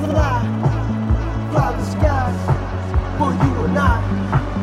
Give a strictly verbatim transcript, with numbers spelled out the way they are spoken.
fly, fly the skies for you and I.